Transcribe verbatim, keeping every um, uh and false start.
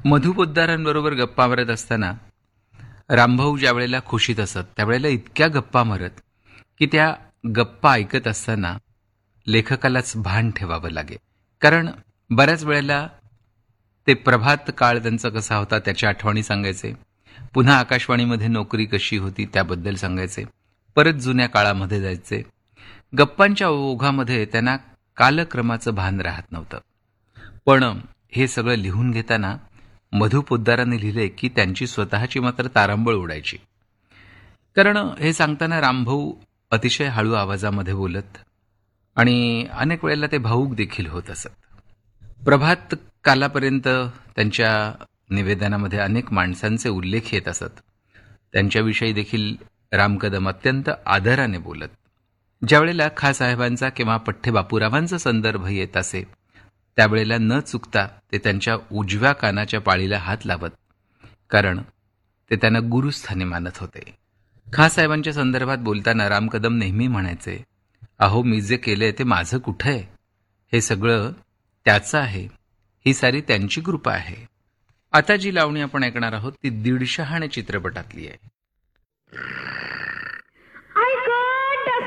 मधु पोद्दारांबरोबर गप्पा मारत असताना रामभाऊ ज्या वेळेला खुशीत असत त्यावेळेला इतक्या गप्पा मारत की त्या गप्पा ऐकत असताना लेखकालाच भान ठेवावं लागे. कारण बऱ्याच वेळेला ते प्रभात काळ त्यांचा कसा होता त्याच्या आठवणी सांगायचे, पुन्हा आकाशवाणीमध्ये नोकरी कशी होती त्याबद्दल सांगायचे, परत जुन्या काळामध्ये जायचे. गप्पांच्या ओघामध्ये त्यांना कालक्रमाचं भान राहत नव्हतं. पण हे सगळं लिहून घेताना मधु पोद्दारांनी लिहिले की त्यांची स्वतःची मात्र तारांबळ उडायची. कारण हे सांगताना रामभाऊ अतिशय हळू आवाजामध्ये बोलत आणि अनेक वेळेला ते भाऊक देखील होत असत. प्रभात कालापर्यंत त्यांच्या निवेदनामध्ये अनेक माणसांचे उल्लेख येत असत. त्यांच्याविषयी देखील राम कदम अत्यंत आदराने बोलत. ज्यावेळेला खासाहेबांचा किंवा पठ्ठे बापूरावांचा संदर्भ येत असे त्यावेळेला न चुकता ते त्यांच्या उजव्या कानाच्या पाळीला हात लावत, कारण ते त्यांना गुरुस्थानी मानत होते. खासाहेबांच्या संदर्भात बोलताना राम कदम नेहमी म्हणायचे, अहो मी जे केले ते माझं कुठं आहे, हे सगळं त्याचं आहे, ही सारी त्यांची कृपा आहे. आता जी लावणी आपण ऐकणार आहोत ती दीडशहाणे चित्रपटातली आहे.